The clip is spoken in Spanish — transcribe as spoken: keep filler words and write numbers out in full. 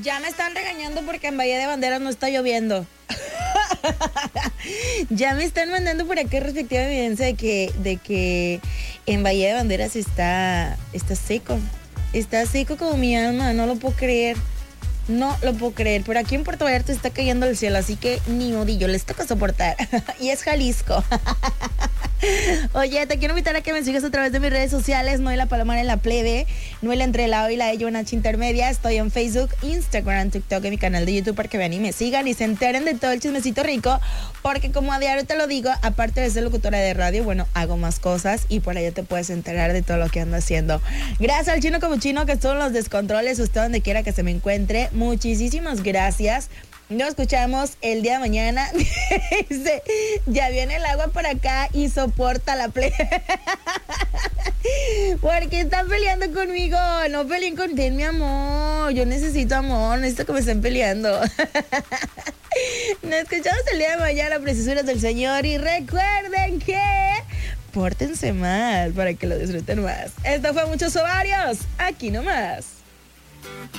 Ya me están regañando porque en Bahía de Banderas no está lloviendo. Ya me están mandando por acá respectiva evidencia de que, de que en Bahía de Banderas está, está seco. Está seco como mi alma, no lo puedo creer. No lo puedo creer. Por aquí en Puerto Vallarta está cayendo el cielo, así que ni modillo, les toca soportar. Y es Jalisco. Oye, te quiero invitar a que me sigas a través de mis redes sociales, Noela Palomar en la plebe, Noela entre el lado y la de H intermedia. Estoy en Facebook, Instagram, TikTok y mi canal de YouTube para que vean y me sigan y se enteren de todo el chismecito rico, porque como a diario te lo digo, aparte de ser locutora de radio, bueno, hago más cosas y por allá te puedes enterar de todo lo que ando haciendo. Gracias al Chino Capuchino, que estuvo en los descontroles, usted donde quiera que se me encuentre. Muchísimas gracias. Nos escuchamos el día de mañana. Dice, ya viene el agua por acá y soporta la plebe. Porque están peleando conmigo. No peleen contigo, mi amor. Yo necesito amor, necesito que me estén peleando. Nos escuchamos el día de mañana, preciosas del Señor. Y recuerden que pórtense mal para que lo disfruten más. Esto fue Muchos Ovarios, aquí nomás.